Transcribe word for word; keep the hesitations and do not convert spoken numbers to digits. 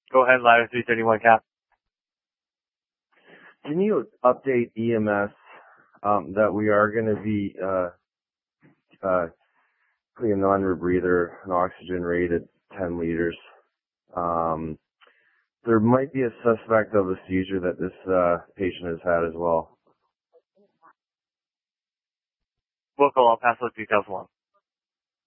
Go ahead, ladder three thirty-one cap. Can you update E M S um, that we are going to be uh, uh, putting a non-rebreather, an oxygen rate at ten liters? Um, there might be a suspect of a seizure that this uh, patient has had as well. Vocal, I'll pass those details along.